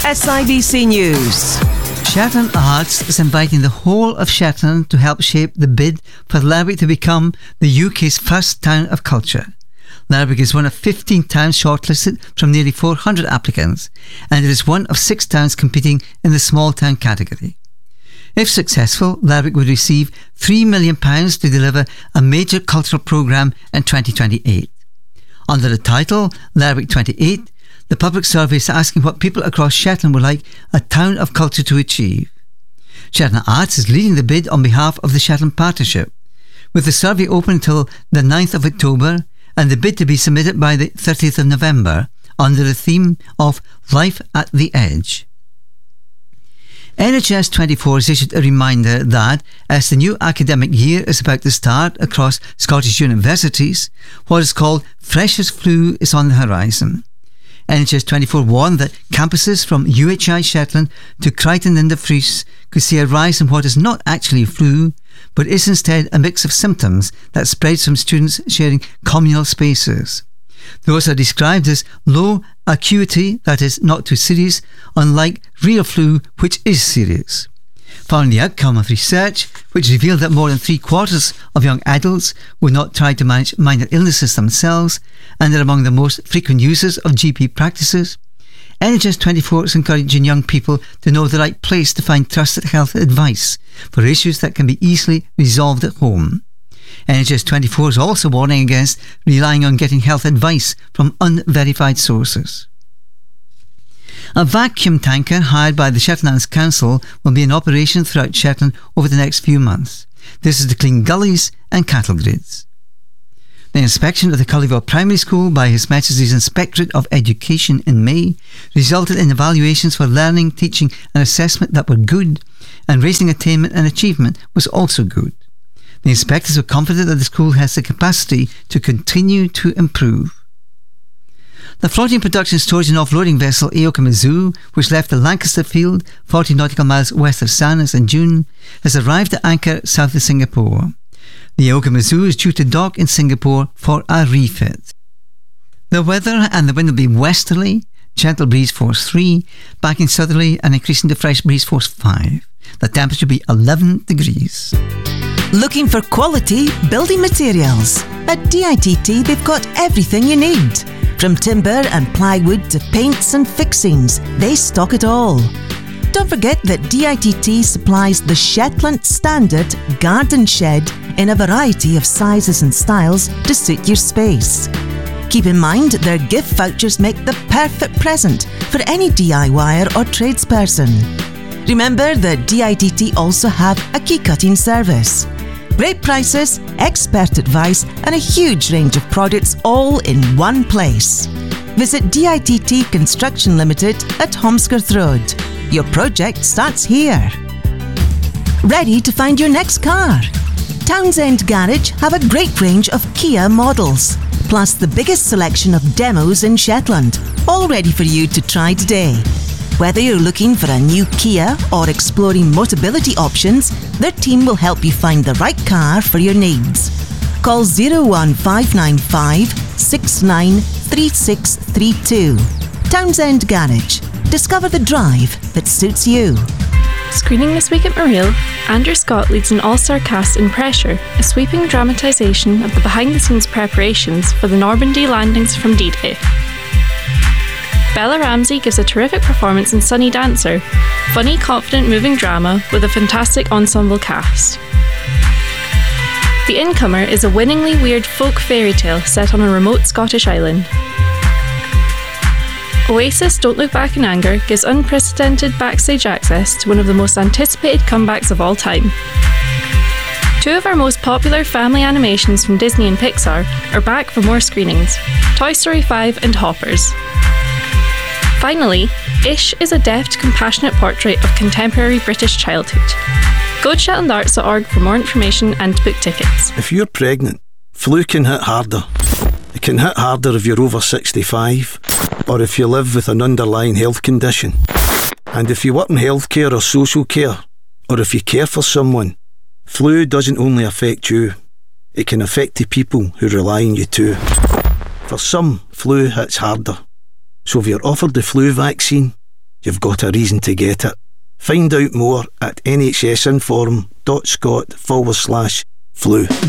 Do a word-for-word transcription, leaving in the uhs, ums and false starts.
S I B C News. Shetland Arts is inviting the whole of Shetland to help shape the bid for Lerwick to become the U K's first town of culture. Lerwick is one of fifteen towns shortlisted from nearly four hundred applicants, and it is one of six towns competing in the small town category. If successful, Lerwick would receive three million pounds to deliver a major cultural programme in twenty twenty-eight. Under the title Lerwick twenty-eight, the public survey is asking what people across Shetland would like a town of culture to achieve. Shetland Arts is leading the bid on behalf of the Shetland Partnership, with the survey open until the ninth of October and the bid to be submitted by the thirtieth of November under the theme of Life at the Edge. N H S twenty-four has issued a reminder that, as the new academic year is about to start across Scottish universities, what is called Freshers' Flu is on the horizon. N H S twenty-four warned that campuses from U H I Shetland to Crichton in the Fries could see a rise in what is not actually flu, but is instead a mix of symptoms that spreads from students sharing communal spaces. Those are described as low acuity, that is, not too serious, unlike real flu, which is serious. Following the outcome of research, which revealed that more than three quarters of young adults would not try to manage minor illnesses themselves and are among the most frequent users of G P practices, N H S twenty-four is encouraging young people to know the right place to find trusted health advice for issues that can be easily resolved at home. N H S twenty-four is also warning against relying on getting health advice from unverified sources. A vacuum tanker hired by the Shetlands Council will be in operation throughout Shetland over the next few months. This is to clean gullies and cattle grids. The inspection of the Cullyville Primary School by His Majesty's Inspectorate of Education in May resulted in evaluations for learning, teaching and assessment that were good, and raising attainment and achievement was also good. The inspectors were confident that the school has the capacity to continue to improve. The floating production, storage and offloading vessel Aoka Mizzou, which left the Lancaster field forty nautical miles west of Sandnes in June, has arrived at anchor south of Singapore. The Aoka Mizzou is due to dock in Singapore for a refit. The weather and the wind will be westerly, gentle breeze force three, backing southerly and increasing to fresh breeze force five. The temperature will be eleven degrees. Looking for quality building materials? At D I T T they've got everything you need. From timber and plywood to paints and fixings, they stock it all. Don't forget that D I T T supplies the Shetland Standard Garden Shed in a variety of sizes and styles to suit your space. Keep in mind their gift vouchers make the perfect present for any D I Y er or tradesperson. Remember that D I T T also have a key cutting service. Great prices, expert advice and a huge range of products all in one place. Visit D I T T Construction Limited at Holmskirth Road. Your project starts here. Ready to find your next car? Townsend Garage have a great range of Kia models, plus the biggest selection of demos in Shetland, all ready for you to try today. Whether you're looking for a new Kia or exploring Motability options, their team will help you find the right car for your needs. Call zero one five nine five six nine three six three two. Townsend Garage. Discover the drive that suits you. Screening this week at Mareel, Andrew Scott leads an all-star cast in Pressure, a sweeping dramatisation of the behind-the-scenes preparations for the Normandy landings from D-Day. Bella Ramsey gives a terrific performance in Sunny Dancer, funny, confident, moving drama with a fantastic ensemble cast. The Incomer is a winningly weird folk fairy tale set on a remote Scottish island. Oasis Don't Look Back in Anger gives unprecedented backstage access to one of the most anticipated comebacks of all time. Two of our most popular family animations from Disney and Pixar are back for more screenings, Toy Story five and Hoppers. Finally, Ish is a deft, compassionate portrait of contemporary British childhood. Go to shetland arts dot org for more information and to book tickets. If you're pregnant, flu can hit harder. It can hit harder if you're over sixty-five or if you live with an underlying health condition. And if you work in healthcare or social care, or if you care for someone, flu doesn't only affect you, it can affect the people who rely on you too. For some, flu hits harder. So if you're offered the flu vaccine, you've got a reason to get it. Find out more at nhsinform.scot forward slash flu.